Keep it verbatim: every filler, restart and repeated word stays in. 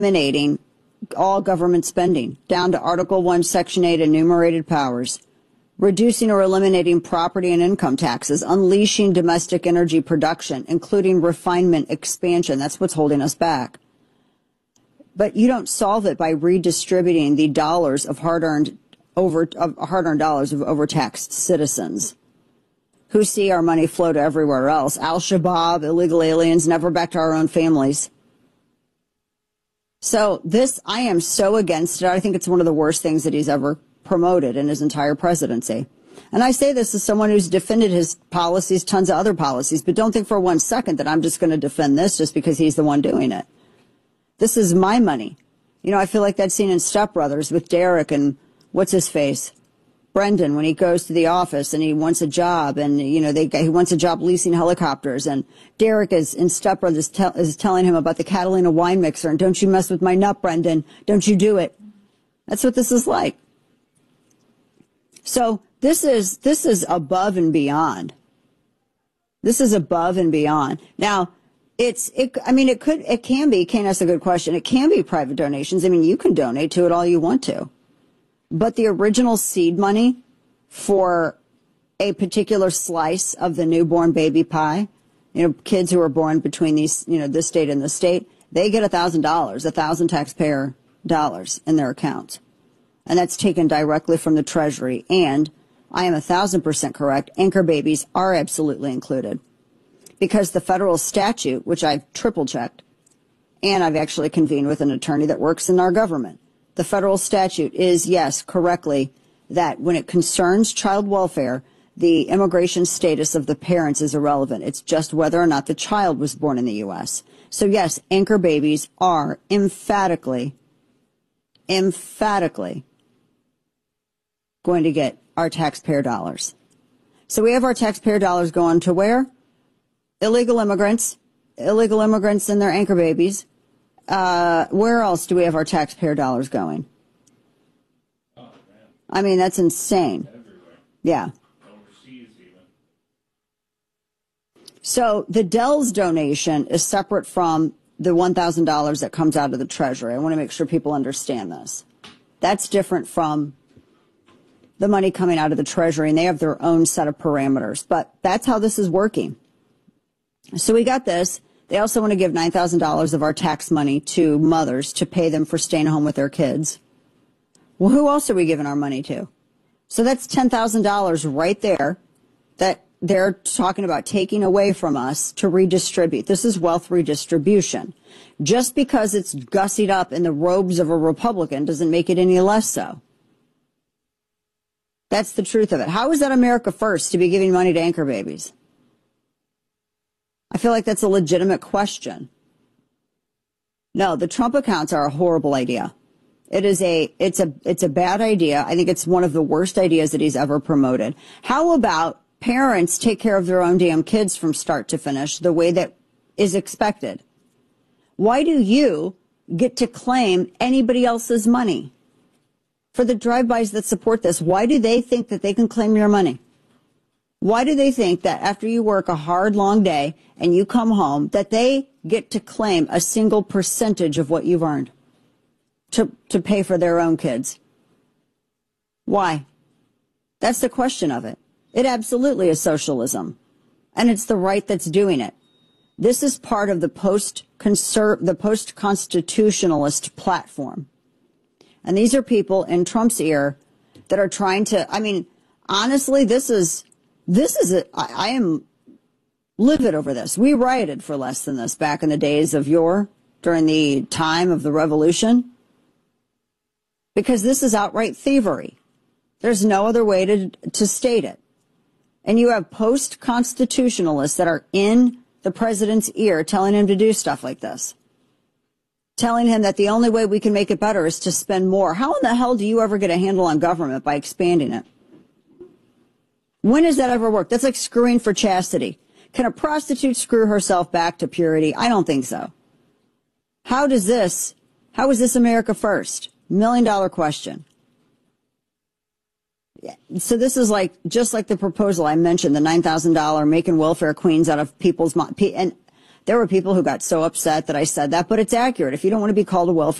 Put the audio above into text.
eliminating all government spending down to Article one, Section eight enumerated powers, reducing or eliminating property and income taxes, unleashing domestic energy production, including refinement expansion. That's what's holding us back. But you don't solve it by redistributing the dollars of hard-earned over of hard-earned dollars of overtaxed citizens who see our money flow to everywhere else. Al-Shabaab, illegal aliens, never back to our own families. So this, I am so against it. I think it's one of the worst things that he's ever promoted in his entire presidency. And I say this as someone who's defended his policies, tons of other policies, but don't think for one second that I'm just going to defend this just because he's the one doing it. This is my money. You know, I feel like that scene in Step Brothers with Derek and what's his face? Brendan, when he goes to the office and he wants a job, and, you know, they, he wants a job leasing helicopters, and Derek is in Step Brothers te is telling him about the Catalina wine mixer, and don't you mess with my nut, Brendan. Don't you do it. That's what this is like. So this is, this is above and beyond. This is above and beyond. Now, it's, it, I mean, it could, it can be, Kane asked a good question, it can be private donations. I mean, you can donate to it all you want to. But the original seed money for a particular slice of the newborn baby pie, you know, kids who are born between these, you know, this state and this state, they get a thousand dollars, a thousand taxpayer dollars in their account. And that's taken directly from the Treasury. And I am a thousand percent correct. Anchor babies are absolutely included because the federal statute, which I've triple checked, and I've actually convened with an attorney that works in our government. The federal statute is, yes, correctly, that when it concerns child welfare, the immigration status of the parents is irrelevant. It's just whether or not the child was born in the U S. So, yes, anchor babies are emphatically, emphatically going to get our taxpayer dollars. So we have our taxpayer dollars going to where? Illegal immigrants, illegal immigrants and their anchor babies. Uh, where else do we have our taxpayer dollars going? Oh, I mean, that's insane. Everywhere. Yeah. Overseas even. So the Dell's donation is separate from the one thousand dollars that comes out of the Treasury. I want to make sure people understand this. That's different from the money coming out of the Treasury, and they have their own set of parameters. But that's how this is working. So we got this. They also want to give nine thousand dollars of our tax money to mothers to pay them for staying home with their kids. Well, who else are we giving our money to? So that's ten thousand dollars right there that they're talking about taking away from us to redistribute. This is wealth redistribution. Just because it's gussied up in the robes of a Republican doesn't make it any less so. That's the truth of it. How is that America first to be giving money to anchor babies? I feel like that's a legitimate question. No, the Trump accounts are a horrible idea. It is a, it's a, it's a bad idea. I think it's one of the worst ideas that he's ever promoted. How about parents take care of their own damn kids from start to finish the way that is expected? Why do you get to claim anybody else's money? For the drive-bys that support this, why do they think that they can claim your money? Why do they think that after you work a hard, long day and you come home, that they get to claim a single percentage of what you've earned to, to pay for their own kids? Why? That's the question of it. It absolutely is socialism, and it's the right that's doing it. This is part of the post-conser- the post-constitutionalist platform. And these are people in Trump's ear that are trying to, I mean, honestly, this is... This is a, I, I am livid over this. We rioted for less than this back in the days of yore, during the time of the revolution, because this is outright thievery. There's no other way to, to state it. And you have post-constitutionalists that are in the president's ear telling him to do stuff like this, telling him that the only way we can make it better is to spend more. How in the hell do you ever get a handle on government by expanding it? When has that ever worked? That's like screwing for chastity. Can a prostitute screw herself back to purity? I don't think so. How does this, how is this America first? Million dollar question. So this is like, just like the proposal I mentioned, the nine thousand dollars making welfare queens out of people's, and There were people who got so upset that I said that, but it's accurate. If you don't want to be called a welfare